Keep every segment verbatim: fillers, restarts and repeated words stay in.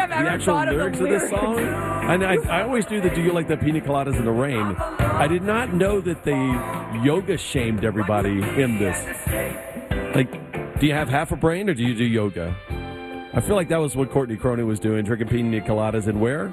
I've the ever actual thought of the lyrics of this lyrics. song. And I, I always do the "Do you like the pina coladas in the rain?" I did not know that they yoga shamed everybody in this. Like, do you have half a brain or do you do yoga? I feel like that was what Courtney Cronin was doing, drinking pina coladas in where?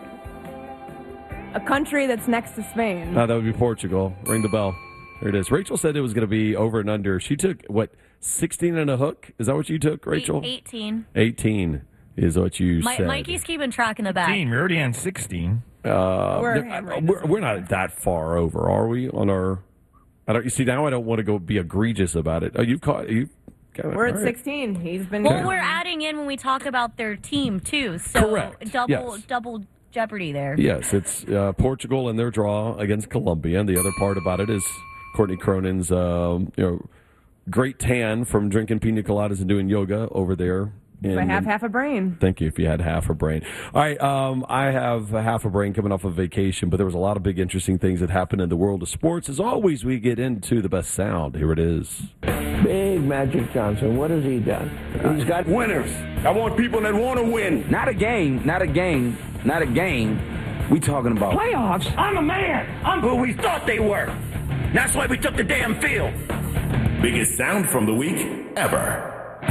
A country that's next to Spain. Oh, that would be Portugal. Ring the bell. There it is. Rachel said it was going to be over and under. She took, what, sixteen and a hook? Is that what you took, Rachel? eighteen. eighteen is what you My, said. Mikey's keeping track in the back. We're already on sixteen. Uh, We're no, hammered. we're, we're not that far over, are we? On our, I don't. You see, now I don't want to go be egregious about it. Oh, you caught you. Got it. We're at All right. sixteen. He's been. Well, we're adding in when we talk about their team, too. So Correct. double Yes. double jeopardy there. Yes, it's uh, Portugal and their draw against Colombia, and the other part about it is Courtney Cronin's, um, you know, great tan from drinking pina coladas and doing yoga over there. If I have half a brain. Thank you. If you had half a brain. All right. Um, I have a half a brain coming off of vacation, but there was a lot of big, interesting things that happened in the world of sports. As always, we get into the best sound. Here it is. Big Magic Johnson. What has he done? He's got Winners. I want people that want to win. not a game, not a game, not a game. We talking about Playoffs? I'm a man. I'm who we thought they were. That's why we took the damn field. Biggest sound from the week ever.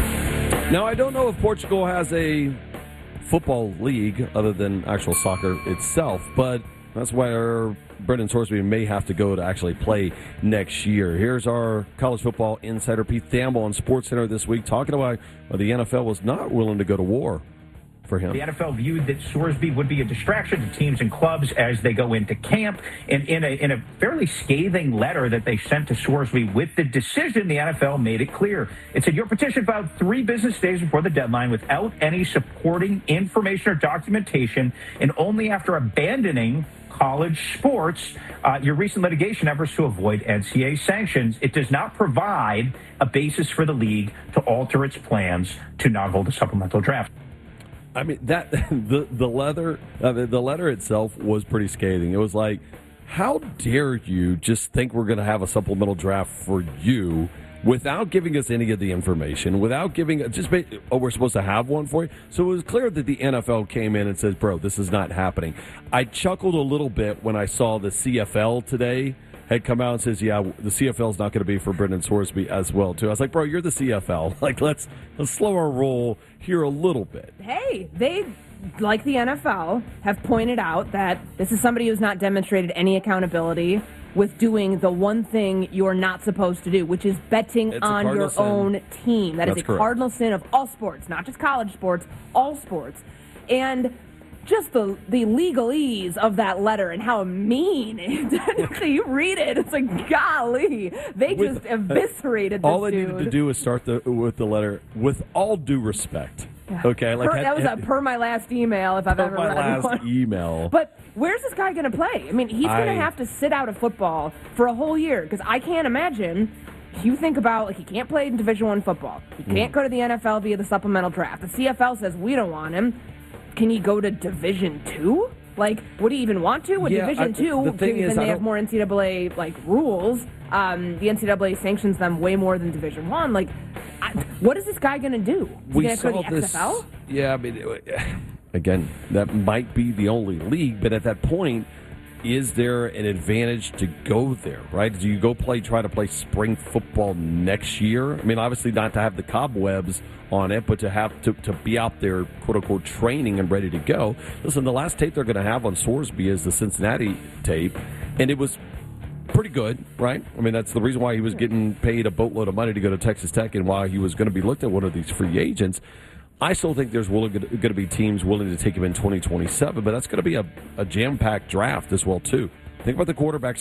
Now, I don't know if Portugal has a football league other than actual soccer itself, but that's where Brendan Sorsby may have to go to actually play next year. Here's our college football insider, Pete Thamel, on SportsCenter this week, talking about why the N F L was not willing to go to war for him. The N F L viewed that Sorsby would be a distraction to teams and clubs as they go into camp. And in a, in a fairly scathing letter that they sent to Sorsby with the decision, the N F L made it clear. It said, your petition filed three business days before the deadline without any supporting information or documentation, and only after abandoning college sports, uh, your recent litigation efforts to avoid N C double A sanctions. It does not provide a basis for the league to alter its plans to not hold a supplemental draft. I mean, that the the letter uh, the, the letter itself was pretty scathing. It was like, how dare you just think we're going to have a supplemental draft for you without giving us any of the information, without giving just oh, we're supposed to have one for you. So it was clear that the N F L came in and says, bro, this is not happening. I chuckled a little bit when I saw the C F L today had come out and says, yeah, the C F L is not going to be for Brendan Sorsby as well, too. I was like, bro, you're the C F L. Like, let's let's slow our roll here a little bit. Hey, they, like the N F L, have pointed out that this is somebody who's not demonstrated any accountability with doing the one thing you're not supposed to do, which is betting It's a on cardinal your sin. own team. That is That's a correct. cardinal sin of all sports, not just college sports, all sports. And just the the legalese of that letter and how mean it, you read it, it's like, golly, they With- just eviscerated this All they dude. needed to do was start the with the letter, with all due respect. Okay, like per, had- that was a had- per my last email if I've per ever my read last one. email. But where's this guy going to play? I mean, he's going I- to have to sit out of football for a whole year because I can't imagine. You think about, like, he can't play in Division One football. He can't go to the N F L via the supplemental draft. The C F L says we don't want him. Can he go to Division Two? Like, would he even want to? With Yeah, Division I- Two, the thing given is, I they have don't- more N C double A like rules. Um, the N C double A sanctions them way more than Division One. Like, I, what is this guy going to do? Is he we going to go saw to the this. X F L? Yeah, I mean, it- again, that might be the only league, but at that point, is there an advantage to go there, right? Do you go play, try to play spring football next year? I mean, obviously not to have the cobwebs on it, but to have to, to be out there, quote unquote, training and ready to go. Listen, the last tape they're going to have on Sorsby is the Cincinnati tape, and it was pretty good, right? I mean, that's the reason why he was getting paid a boatload of money to go to Texas Tech and why he was going to be looked at one of these free agents. I still think there's willing, going to be teams willing to take him in twenty twenty-seven, but that's going to be a, a jam-packed draft as well, too. Think about the quarterbacks